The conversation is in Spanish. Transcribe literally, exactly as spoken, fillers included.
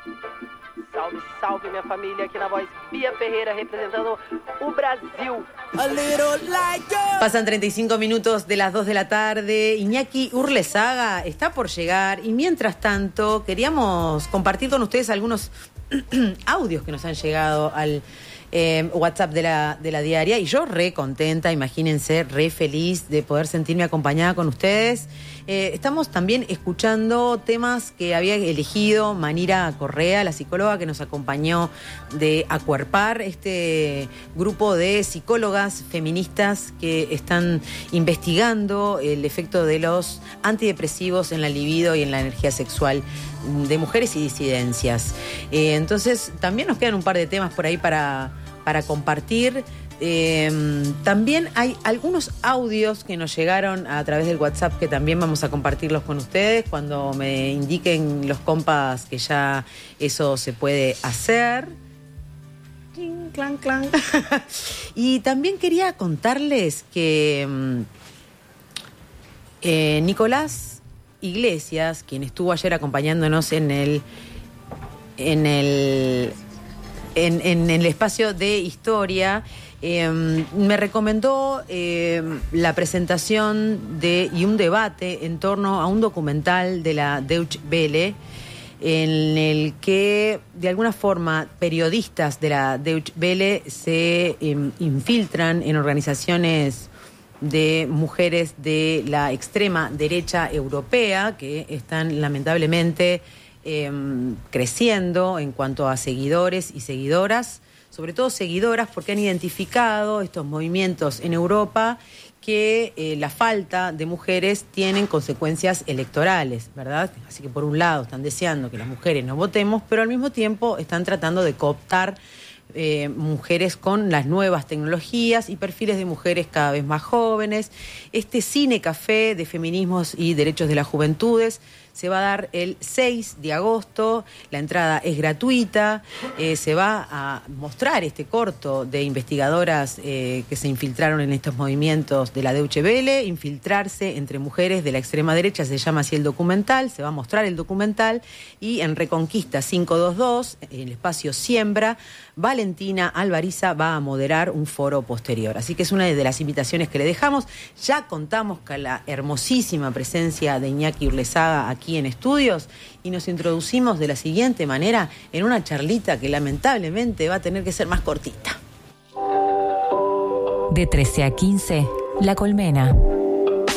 Salve, salve, minha família, aqui na voz Bia Ferreira, representando o Brasil. Pasan treinta y cinco minutos de las dos de la tarde. Iñaki Urlesaga está por llegar y mientras tanto queríamos compartir con ustedes algunos audios que nos han llegado al eh, WhatsApp de la, de la diaria y yo re contenta, imagínense, re feliz de poder sentirme acompañada con ustedes. Eh, estamos también escuchando temas que había elegido Manira Correa, la psicóloga que nos acompañó de Acuerpar, este grupo de psicólogas feministas que están investigando el efecto de los antidepresivos en la libido y en la energía sexual de mujeres y disidencias. Eh, entonces, también nos quedan un par de temas por ahí para, para compartir. Eh, también hay algunos audios que nos llegaron a través del WhatsApp que también vamos a compartirlos con ustedes cuando me indiquen los compas que ya eso se puede hacer. Cling, clan, clan. Y también quería contarles que eh, Nicolás Iglesias, quien estuvo ayer acompañándonos en el en el en, en el espacio de historia, Eh, me recomendó eh, la presentación de y un debate en torno a un documental de la Deutsche Welle en el que de alguna forma periodistas de la Deutsche Welle se eh, infiltran en organizaciones de mujeres de la extrema derecha europea que están lamentablemente eh, creciendo en cuanto a seguidores y seguidoras, sobre todo seguidoras, porque han identificado estos movimientos en Europa que eh, la falta de mujeres tienen consecuencias electorales, ¿verdad? Así que por un lado están deseando que las mujeres no votemos, pero al mismo tiempo están tratando de cooptar eh, mujeres con las nuevas tecnologías y perfiles de mujeres cada vez más jóvenes. Este cine café de feminismos y derechos de las juventudes se va a dar el seis de agosto, la entrada es gratuita, eh, se va a mostrar este corto de investigadoras eh, que se infiltraron en estos movimientos de la Deutsche Welle, infiltrarse entre mujeres de la extrema derecha, se llama así el documental, se va a mostrar el documental y en Reconquista quinientos veintidós, en el espacio Siembra, Valentina Alvariza va a moderar un foro posterior. Así que es una de las invitaciones que le dejamos. Ya contamos con la hermosísima presencia de Iñaki Urlesaga aquí en estudios y nos introducimos de la siguiente manera en una charlita que lamentablemente va a tener que ser más cortita. De trece a quince, La Colmena.